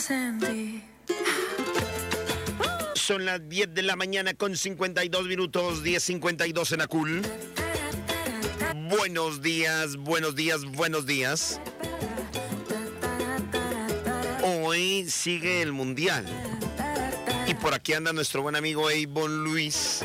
sentir. Son las 10 de la mañana con 52 minutos, 10:52 en Acul. Buenos días, buenos días, buenos días. Hoy sigue el Mundial. Y por aquí anda nuestro buen amigo Eivon Luis,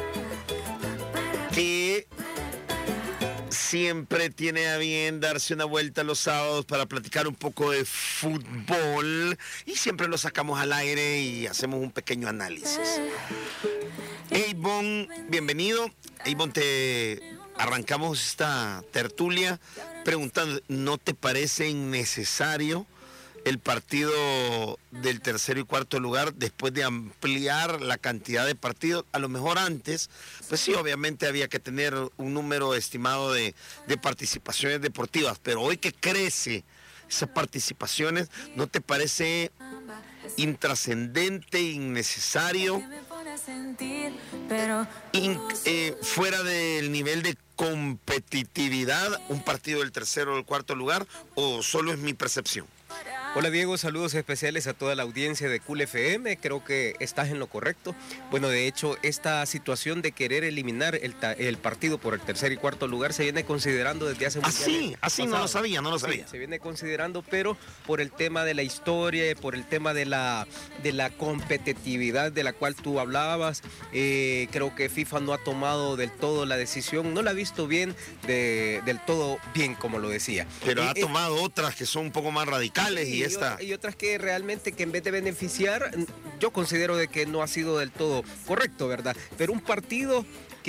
que siempre tiene a bien darse una vuelta los sábados para platicar un poco de fútbol y siempre lo sacamos al aire y hacemos un pequeño análisis. Eivon, bienvenido. Eivon, te arrancamos esta tertulia preguntando, ¿no te parece innecesario el partido del tercero y cuarto lugar después de ampliar la cantidad de partidos? A lo mejor antes, pues sí, obviamente había que tener un número estimado de participaciones deportivas, pero hoy que crece esas participaciones, ¿no te parece intrascendente, innecesario, fuera del nivel de competitividad un partido del tercero o del cuarto lugar, o solo es mi percepción? Hola Diego, saludos especiales a toda la audiencia de Cool FM, creo que estás en lo correcto. Bueno, de hecho, esta situación de querer eliminar el partido por el tercer y cuarto lugar se viene considerando desde hace mucho tiempo. Así no lo sabía. Sí, se viene considerando, pero por el tema de la historia, por el tema de la competitividad de la cual tú hablabas, creo que FIFA no ha tomado del todo la decisión, no la ha visto bien, del todo bien, como lo decía. Pero ha tomado otras que son un poco más radicales y otras que realmente, que en vez de beneficiar, yo considero de que no ha sido del todo correcto, ¿verdad? Pero un partido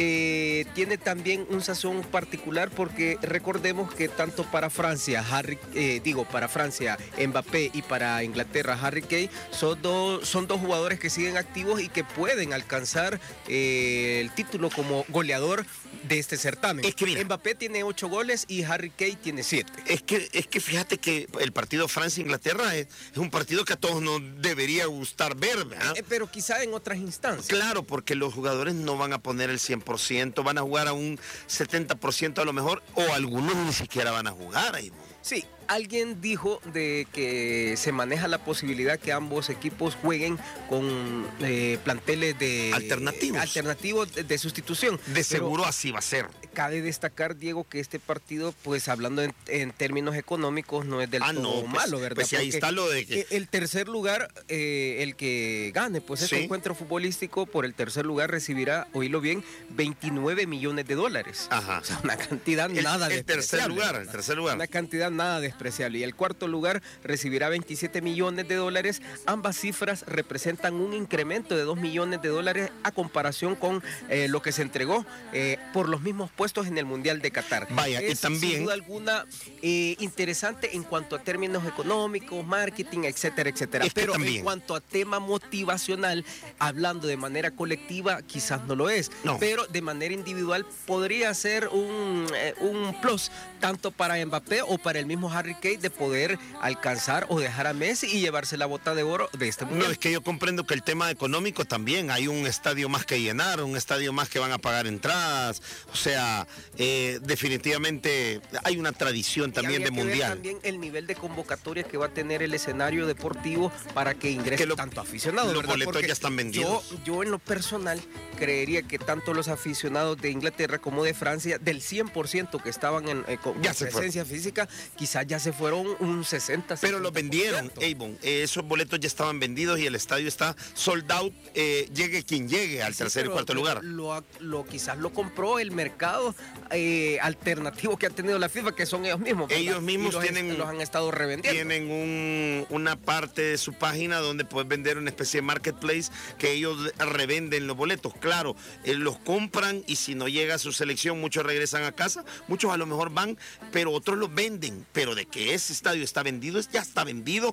que tiene también un sazón particular, porque recordemos que tanto para Francia, para Francia, Mbappé, y para Inglaterra, Harry Kane, son dos jugadores que siguen activos y que pueden alcanzar el título como goleador de este certamen. Es que mira, Mbappé tiene 8 goles y Harry Kane tiene 7. Es que fíjate que el partido Francia-Inglaterra es un partido que a todos nos debería gustar ver, ¿verdad? Pero quizá en otras instancias. Claro, porque los jugadores no van a poner el 100%, van a jugar a un 70% a lo mejor, o algunos ni siquiera van a jugar ahí. Sí, alguien dijo de que se maneja la posibilidad que ambos equipos jueguen con planteles de alternativos de sustitución. De seguro así va a ser. Cabe destacar, Diego, que este partido, pues hablando en términos económicos, no es del todo malo, ¿verdad? Pues ahí está lo de que el tercer lugar, el que gane, pues este encuentro futbolístico por el tercer lugar recibirá, oílo bien, $29 millones. Ajá. O sea, una cantidad nada despreciable. El tercer lugar. Una cantidad nada despreciable. Y el cuarto lugar recibirá $27 millones. Ambas cifras representan un incremento de $2 millones a comparación con lo que se entregó por los mismos puestos en el Mundial de Qatar. Vaya, y también, sin duda alguna, interesante en cuanto a términos económicos, marketing, etcétera, etcétera. Pero en cuanto a tema motivacional, hablando de manera colectiva, quizás no lo es. No. Pero de manera individual podría ser un plus, tanto para Mbappé o para el mismo Harry Kane, de poder alcanzar o dejar a Messi y llevarse la bota de oro de este mundial. No, es que yo comprendo que el tema económico también, hay un estadio más que llenar, un estadio más que van a pagar entradas, o sea, definitivamente hay una tradición también de mundial. Ver también el nivel de convocatoria que va a tener el escenario deportivo para que ingrese tanto aficionados. Los boletos ya están vendidos. Yo en lo personal creería que tanto los aficionados de Inglaterra como de Francia, del 100% que estaban con presencia física, quizás ya se fueron un 60%. Pero los vendieron, Eivon. Esos boletos ya estaban vendidos y el estadio está sold out, llegue quien llegue al tercer y cuarto lugar. Quizás lo compró el mercado alternativo que ha tenido la FIFA, que son ellos mismos. ¿Verdad? Ellos mismos los han estado revendiendo. Tienen una parte de su página donde puedes vender una especie de marketplace que ellos revenden los boletos. Claro, los compran y si no llega a su selección, muchos regresan a casa, muchos a lo mejor van, pero otros los venden. Pero de que ese estadio está vendido, ya está vendido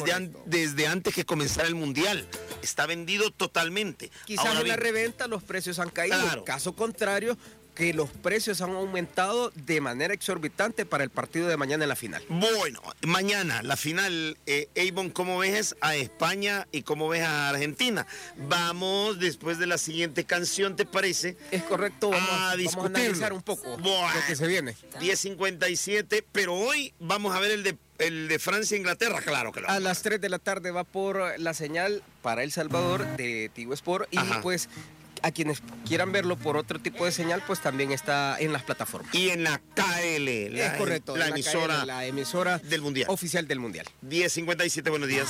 desde antes que comenzara el Mundial. Está vendido totalmente. Quizás en la reventa los precios han caído. Claro. Caso contrario, que los precios han aumentado de manera exorbitante para el partido de mañana en la final. Bueno, mañana la final, Avon, ¿cómo ves a España y cómo ves a Argentina? Vamos después de la siguiente canción, ¿te parece? Es correcto, vamos a analizar un poco lo que se viene. 10:57, pero hoy vamos a ver el de Francia-Inglaterra, claro. A las 3 de la tarde va por la señal para El Salvador de Tigo Sport y pues a quienes quieran verlo por otro tipo de señal, pues también está en las plataformas. Y en la KL, es correcto, la emisora, KL, la emisora del Mundial. Oficial del Mundial. 10:57, buenos días.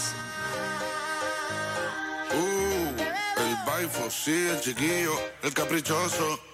El baifo, sí, el chiquillo, el caprichoso.